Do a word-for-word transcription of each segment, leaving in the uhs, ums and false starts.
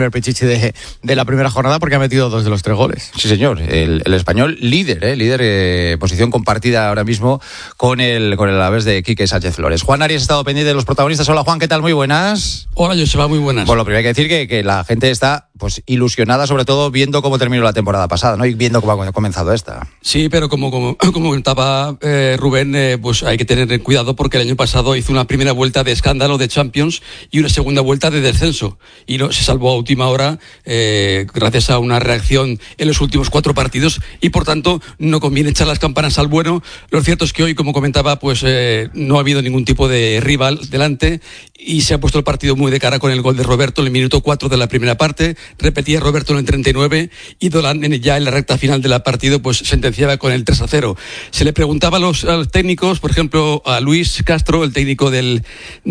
el Pichichi de, de la primera jornada porque ha metido dos de los tres goles. Sí, señor. El, el español líder, ¿eh? líder, eh, posición compartida ahora mismo con el con el Alavés de Quique Sánchez Flores. Juan Arias ha estado pendiente de los protagonistas. Hola, Juan, ¿qué tal? Muy buenas. Hola, Joseba, muy buenas. Bueno, lo primero hay que decir que, que la gente está pues ilusionada, sobre todo viendo cómo terminó la temporada pasada, ¿no? Y viendo cómo ha comenzado esta. Sí, pero como como, como comentaba eh, Rubén, eh, pues hay que tener cuidado porque el año pasado hizo una primera vuelta de escándalo de Champions y una segunda vuelta de descenso. Y no, se salvó a última hora eh, gracias a una reacción en los últimos cuatro partidos y por tanto no conviene echar las campanas al vuelo. Lo cierto es que hoy, como comentaba, pues eh, no ha habido ningún tipo de rival delante y se ha puesto el partido muy de cara con el gol de Roberto en el minuto cuatro de la primera parte. Repetía Roberto en el treinta y nueve y Dolan ya en la recta final del partido pues sentenciaba con el tres a cero. Se le preguntaba a los, a los técnicos, por ejemplo a Luis Castro, el técnico del,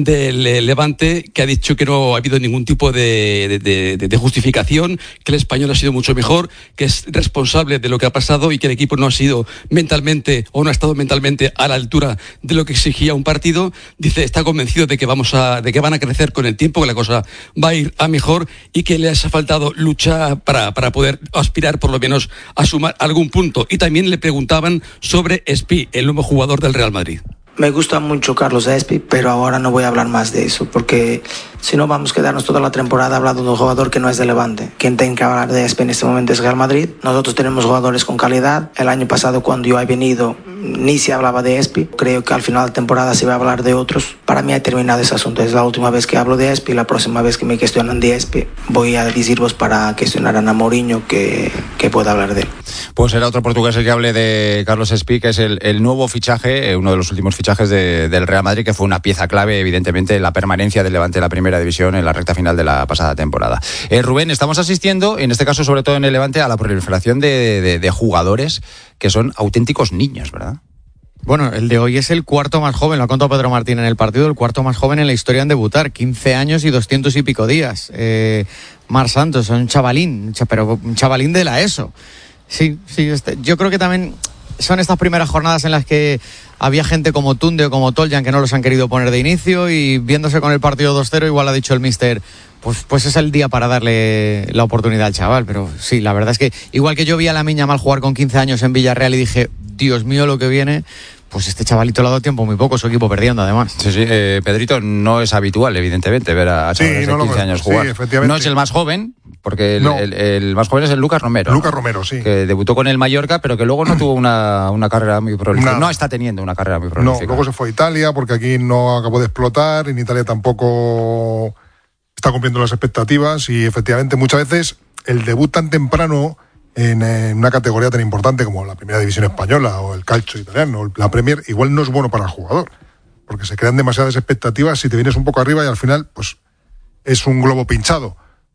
del Levante, que ha dicho que no ha habido ningún tipo de, de, de, de justificación, que el español ha sido mucho mejor, que es responsable de lo que ha pasado y que el equipo no ha sido mentalmente o no ha estado mentalmente a la altura de lo que exigía un partido. Dice, está convencido de que vamos a, de que van a crecer con el tiempo, que la cosa va a ir a mejor y que les ha faltado lucha para, para poder aspirar por lo menos a sumar algún punto. Y también le preguntaban sobre Espi, el nuevo jugador del Real Madrid. Me gusta mucho Carlos Espi, pero ahora no voy a hablar más de eso, porque si no vamos a quedarnos toda la temporada hablando de un jugador que no es de Levante. Quien tiene que hablar de Espi en este momento es Real Madrid. Nosotros tenemos jugadores con calidad. El año pasado, cuando yo he venido, ni se hablaba de Espi. Creo que al final de temporada se va a hablar de otros. Para mí ha terminado ese asunto. Es la última vez que hablo de Espi. La próxima vez que me cuestionan de Espi, voy a deciros para cuestionar a Mourinho que, que pueda hablar de él. Pues será otro portugués el que hable de Carlos Espi, que es el, el nuevo fichaje, uno de los últimos fichajes de, del Real Madrid, que fue una pieza clave, evidentemente, en la permanencia del Levante en la primera división en la recta final de la pasada temporada. Eh, Rubén, estamos asistiendo, en este caso sobre todo en el Levante, a la proliferación de, de, de jugadores que son auténticos niños, ¿verdad? Bueno, el de hoy es el cuarto más joven, lo ha contado Pedro Martín en el partido, el cuarto más joven en la historia en debutar, quince años y doscientos y pico días. Eh, Mar Santos, un chavalín, pero un chavalín de la ESO. Sí, sí, este, yo creo que también son estas primeras jornadas en las que había gente como Tunde o como Toljan que no los han querido poner de inicio y viéndose con el partido dos cero, igual ha dicho el míster, pues, pues es el día para darle la oportunidad al chaval. Pero sí, la verdad es que igual que yo vi a Lamine Yamal jugar con quince años en Villarreal y dije, Dios mío lo que viene, pues este chavalito le ha dado tiempo muy poco, su equipo perdiendo además. Sí, sí, eh, Pedrito, no es habitual, evidentemente, ver a chavales sí, no de quince años jugar. Sí, no es el más joven, porque el, no. el, el más joven es el Lucas Romero. Lucas ¿no? Romero, sí. Que debutó con el Mallorca, pero que luego no tuvo una, una carrera muy prolífica. No está teniendo una carrera muy prolífica. No, luego se fue a Italia, porque aquí no acabó de explotar, en Italia tampoco está cumpliendo las expectativas, y efectivamente muchas veces el debut tan temprano en, en una categoría tan importante como la Primera División Española o el calcio italiano o la Premier, igual no es bueno para el jugador, porque se crean demasiadas expectativas si te vienes un poco arriba y al final pues es un globo pinchado.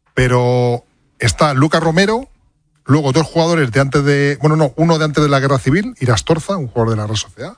Pero está Lucas Romero, luego dos jugadores de antes de... Bueno, no, uno de antes de la Guerra Civil, Irastorza, un jugador de la Real Sociedad.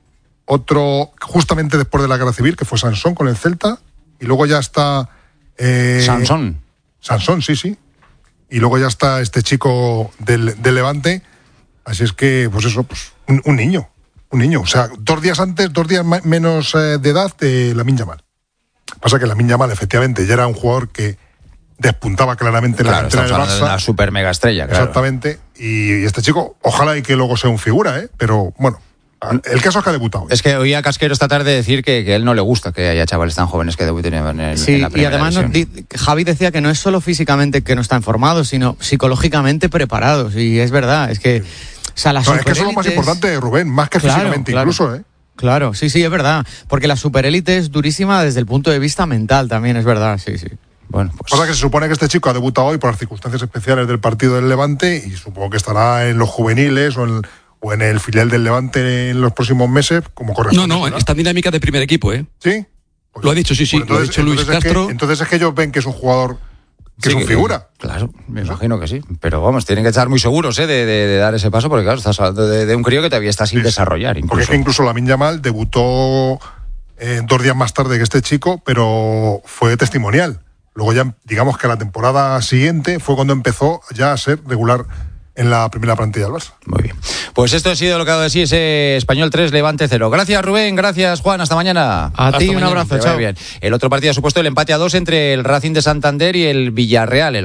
Otro justamente después de la Guerra Civil, que fue Sansón con el Celta. Y luego ya está... Eh, Sansón. Sansón, sí, sí. Y luego ya está este chico del, del Levante. Así es que, pues eso, pues un, un niño. Un niño. O sea, dos días antes, dos días ma- menos eh, de edad de Lamine Yamal. Pasa que Lamine Yamal, efectivamente, ya era un jugador que despuntaba claramente en claro, la cantera del Barça. De una super mega estrella, claro. Exactamente. Y este chico, ojalá y que luego sea un figura, ¿eh? Pero bueno, el caso es que ha debutado. Es que oía a Casquero esta tarde decir que, que a él no le gusta que haya chavales tan jóvenes que debuten en, el, sí, en la primera y además no, di, Javi decía que no es solo físicamente que no están formados, sino psicológicamente preparados. Y es verdad, es que... O sea, las no, es que eso es lo más importante, Rubén, más que claro, físicamente claro. incluso, ¿eh? Claro, sí, sí, es verdad. Porque la superélite es durísima desde el punto de vista mental también, es verdad, sí, sí. Bueno, pues... Pasa que se supone que este chico ha debutado hoy por las circunstancias especiales del partido del Levante y supongo que estará en los juveniles o en, o en el filial del Levante en los próximos meses como corresponde. No, no, ¿verdad? Está en dinámica de primer equipo, ¿eh? ¿Sí? Pues, lo ha dicho, sí, sí, pues entonces, lo ha dicho Luis Castro. Es que, entonces es que ellos ven que es un jugador... que sí, es un figura. Claro, me imagino que sí. Pero vamos, tienen que estar muy seguros ¿eh? de, de, de dar ese paso, porque claro, estás hablando de, de un crío que todavía está sin sí, desarrollar. Incluso. Porque es que incluso Lamine Yamal debutó eh, dos días más tarde que este chico, pero fue testimonial. Luego ya, digamos que la temporada siguiente fue cuando empezó ya a ser regular en la primera plantilla del Barça. Muy bien. Pues esto ha sido lo que ha dado de sí ese Español tres, Levante cero. Gracias, Rubén. Gracias, Juan. Hasta mañana. A Hasta ti, mañana. Un abrazo. Chao. Bien. El otro partido ha supuesto el empate a dos entre el Racing de Santander y el Villarreal. El